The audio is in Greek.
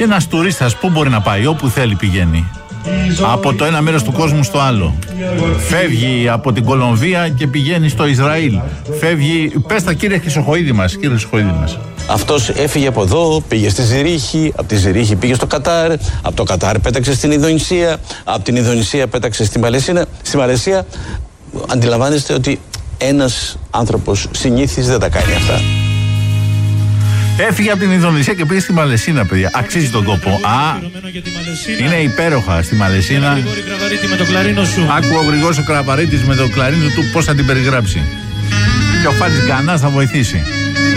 Και ένας τουρίστας πού μπορεί να πάει? Όπου θέλει πηγαίνει. Από το ένα μέρος του κόσμου στο άλλο. Φεύγει από την Κολομβία και πηγαίνει στο Ισραήλ. Φεύγει. Πες τα, κύριε Χρυσοχοΐδη μας. Αυτός έφυγε από εδώ, πήγε στη Ζηρίχη, από τη Ζηρίχη πήγε στο Κατάρ, από το Κατάρ πέταξε στην Ινδονησία, από την Ινδονησία πέταξε στη Μαλαισία. Αντιλαμβάνεστε ότι ένας άνθρωπος συνήθις δεν τα κάνει αυτά. Έφυγε από την Ινδονησία και πήγε στη Μαλαισίνα, παιδιά. Αξίζει τον κόπο. Είναι υπέροχα στη Μαλαισίνα. Άκου ο Γρηγόρης ο Κραβαρίτης με το κλαρίνο του πώς θα την περιγράψει. Και ο Φάλης Γκανάς θα βοηθήσει.